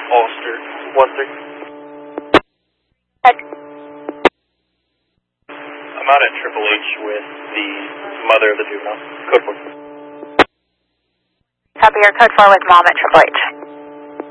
Ulster 1-3. I'm out at Triple H with the mother of the juvenile. Code 4. Copy your code 4 with mom at Triple H.